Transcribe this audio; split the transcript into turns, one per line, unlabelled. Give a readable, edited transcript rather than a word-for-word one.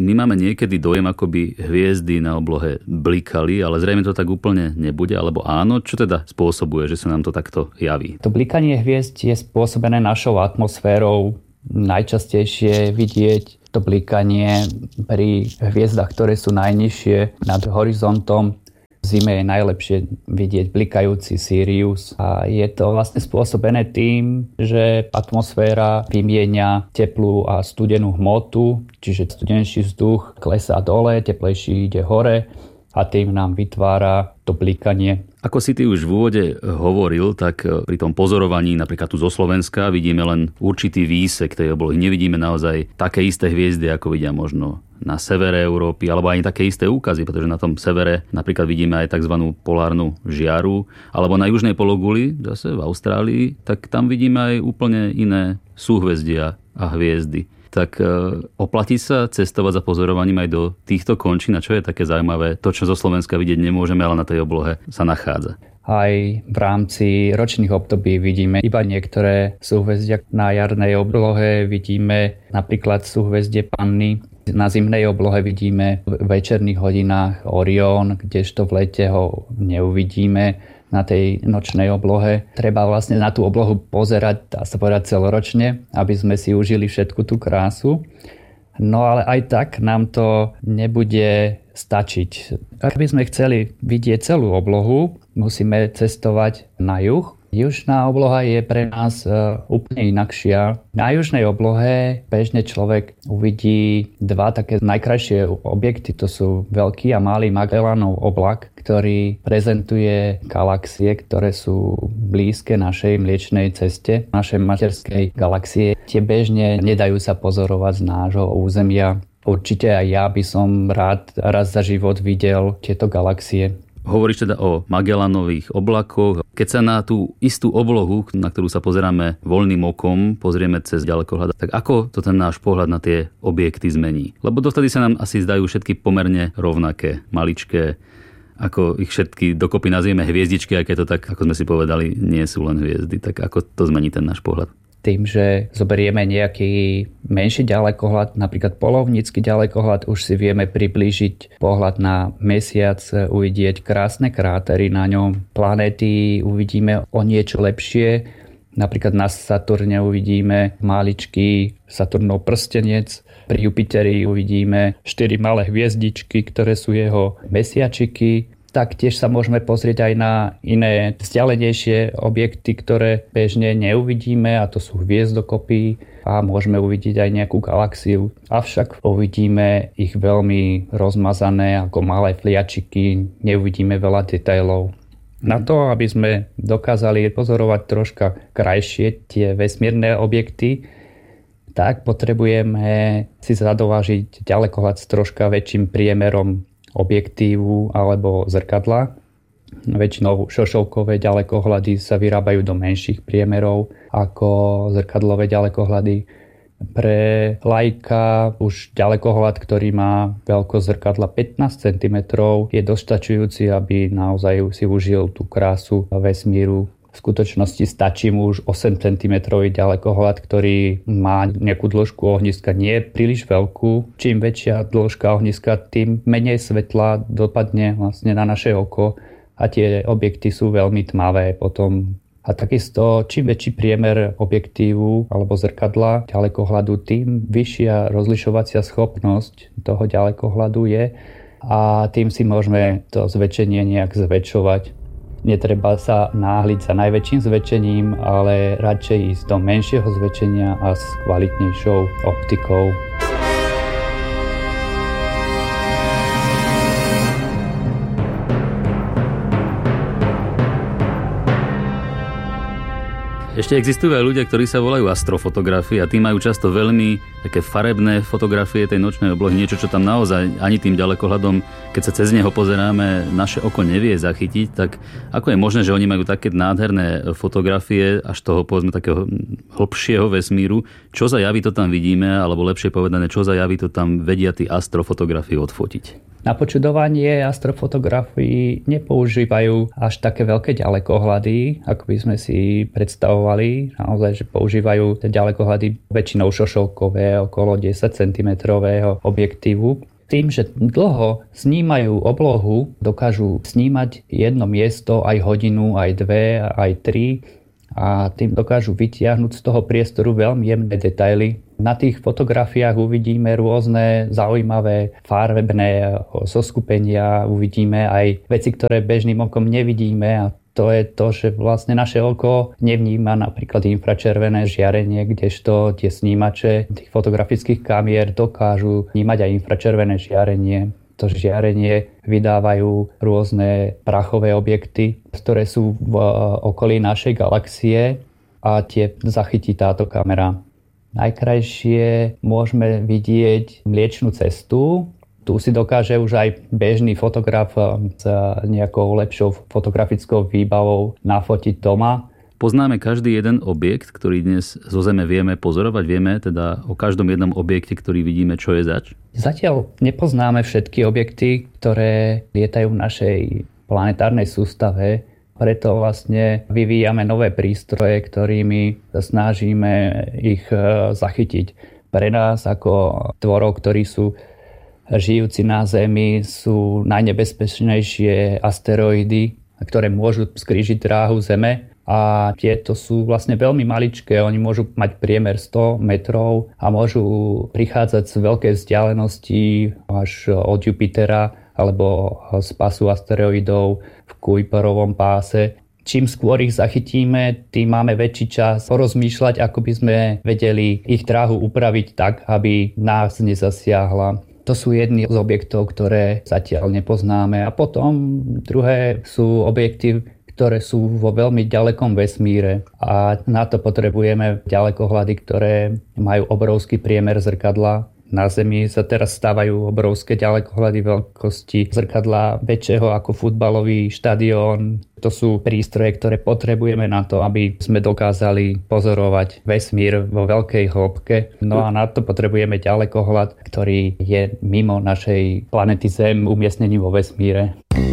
my máme niekedy dojem, ako by hviezdy na oblohe blikali, ale zrejme to tak úplne nebude, alebo áno? Čo teda spôsobuje, že sa nám to takto javí?
To blikanie hviezd je spôsobené našou atmosférou. Najčastejšie vidieť to blikanie pri hviezdach, ktoré sú najnižšie nad horizontom. V zime je najlepšie vidieť blikajúci Sirius a je to vlastne spôsobené tým, že atmosféra vymieňa teplú a studenú hmotu, čiže studenejší vzduch klesá dole, teplejší ide hore a tým nám vytvára to blikanie.
Ako si ty už v úvode hovoril, tak pri tom pozorovaní napríklad tu zo Slovenska vidíme len určitý výsek tej oblohy. Nevidíme naozaj také isté hviezdy, ako vidia možno na severe Európy, alebo ani také isté úkazy, pretože na tom severe napríklad vidíme aj tzv. Polárnu žiaru, alebo na južnej pologuli, zase v Austrálii, tak tam vidíme aj úplne iné súhvezdia a hviezdy. Tak oplatí sa cestovať za pozorovaním aj do týchto končín, a čo je také zaujímavé, to, čo zo Slovenska vidieť nemôžeme, ale na tej oblohe sa nachádza.
Aj v rámci ročných období vidíme iba niektoré súhvezdia. Na jarnej oblohe vidíme napríklad súhvezdie Panny. Na zimnej oblohe vidíme v večerných hodinách Orión, kdežto v lete ho neuvidíme na tej nočnej oblohe. Treba vlastne na tú oblohu pozerať, dá sa povedať, celoročne, aby sme si užili všetku tú krásu. No ale aj tak nám to nebude stačiť. Ak by sme chceli vidieť celú oblohu, musíme cestovať na juh. Južná obloha je pre nás úplne inakšia. Na južnej oblohe bežne človek uvidí dva také najkrajšie objekty. To sú veľký a malý Magellanov oblak, ktorý prezentuje galaxie, ktoré sú blízke našej Mliečnej ceste, našej materskej galaxie. Tie bežne nedajú sa pozorovať z nášho územia. Určite aj ja by som rád raz za život videl tieto galaxie.
Hovoríš teda o Magellanových oblakoch. Keď sa na tú istú oblohu, na ktorú sa pozeráme voľným okom, pozrieme cez ďalekohľad, tak ako to ten náš pohľad na tie objekty zmení? Lebo dovtedy sa nám asi zdajú všetky pomerne rovnaké, maličké, ako ich všetky dokopy nazvieme hviezdičky, aj keď to tak, ako sme si povedali, nie sú len hviezdy. Tak ako to zmení ten náš pohľad?
Tým, že zoberieme nejaký menší ďalekohľad, napríklad polovnícky ďalekohľad, už si vieme priblížiť pohľad na mesiac, uvidieť krásne krátery na ňom. Planéty uvidíme o niečo lepšie. Napríklad na Saturne uvidíme maličký Saturnov prstenec. Pri Jupiteri uvidíme 4 malé hviezdičky, ktoré sú jeho mesiačiky. Taktiež sa môžeme pozrieť aj na iné vzdialenejšie objekty, ktoré bežne neuvidíme, a to sú hviezdokopy, a môžeme uvidieť aj nejakú galaxiu. Avšak uvidíme ich veľmi rozmazané ako malé fliačiky, neuvidíme veľa detailov. Na to, aby sme dokázali pozorovať troška krajšie tie vesmírne objekty, tak potrebujeme si zadovážiť ďalekohľad s troška väčším priemerom objektívu alebo zrkadla. Väčšinou šošovkové ďalekohľady sa vyrábajú do menších priemerov ako zrkadlové ďalekohľady. Pre laika už ďalekohľad, ktorý má veľkosť zrkadla 15 cm, je dostačujúci, aby naozaj si užil tú krásu vesmíru. V skutočnosti stačí mu už 8 cm ďalekohľad, ktorý má nejakú dĺžku ohniska nie príliš veľkú. Čím väčšia dĺžka ohniska, tým menej svetla dopadne vlastne na naše oko a tie objekty sú veľmi tmavé potom. A takisto, čím väčší priemer objektívu alebo zrkadla ďalekohľadu, tým vyššia rozlišovacia schopnosť toho ďalekohľadu je a tým si môžeme to zväčšenie nejak zväčšovať. Netreba sa náhliť za najväčším zväčšením, ale radšej ísť do menšieho zväčšenia a s kvalitnejšou optikou.
Ešte existujú aj ľudia, ktorí sa volajú astrofotografie a tí majú často veľmi také farebné fotografie tej nočnej oblohy, niečo, čo tam naozaj ani tým ďalekohľadom, keď sa cez neho pozeráme, naše oko nevie zachytiť, tak ako je možné, že oni majú také nádherné fotografie až toho, povedzme, takého hlbšieho vesmíru, čo za javy to tam vidíme, alebo lepšie povedané, čo za javy to tam vedia tí astrofotografie odfotiť?
Na počudovanie astrofotografii nepoužívajú až také veľké ďalekohľady, ako by sme si predstavovali. Naozaj, že používajú tie ďalekohľady väčšinou šošovkové, okolo 10 cm objektívu. Tým, že dlho snímajú oblohu, dokážu snímať jedno miesto aj hodinu, aj 2, aj 3 a tým dokážu vytiahnuť z toho priestoru veľmi jemné detaily. Na tých fotografiách uvidíme rôzne zaujímavé farbebné zoskupenia, uvidíme aj veci, ktoré bežným okom nevidíme a to je to, že vlastne naše oko nevníma napríklad infračervené žiarenie, kdežto tie snímače tých fotografických kamier dokážu vnímať aj infračervené žiarenie. To žiarenie vydávajú rôzne prachové objekty, ktoré sú v okolí našej galaxie a tie zachytí táto kamera. Najkrajšie môžeme vidieť Mliečnú cestu. Tu si dokáže už aj bežný fotograf s nejakou lepšou fotografickou výbavou nafotiť doma.
Poznáme každý jeden objekt, ktorý dnes zo Zeme vieme pozorovať. Vieme teda o každom jednom objekte, ktorý vidíme, čo je zač?
Zatiaľ nepoznáme všetky objekty, ktoré lietajú v našej planetárnej sústave. Preto vlastne vyvíjame nové prístroje, ktorými sa snažíme ich zachytiť. Pre nás ako tvorov, ktorí sú žijúci na Zemi, sú najnebezpečnejšie asteroidy, ktoré môžu skrížiť dráhu Zeme. A tieto sú vlastne veľmi maličké, oni môžu mať priemer 100 metrov a môžu prichádzať z veľkej vzdialenosti až od Jupitera alebo z pasu asteroidov v Kuiperovom páse. Čím skôr ich zachytíme, tým máme väčší čas porozmýšľať, ako by sme vedeli ich dráhu upraviť tak, aby nás nezasiahla. To sú jedny z objektov, ktoré zatiaľ nepoznáme. A potom druhé sú objekty, ktoré sú vo veľmi ďalekom vesmíre a na to potrebujeme ďalekohľady, ktoré majú obrovský priemer zrkadla. Na Zemi sa teraz stávajú obrovské ďalekohľady veľkosti zrkadla väčšieho ako futbalový štadión. To sú prístroje, ktoré potrebujeme na to, aby sme dokázali pozorovať vesmír vo veľkej hĺbke. No a na to potrebujeme ďalekohľad, ktorý je mimo našej planety Zem umiestnený vo vesmíre.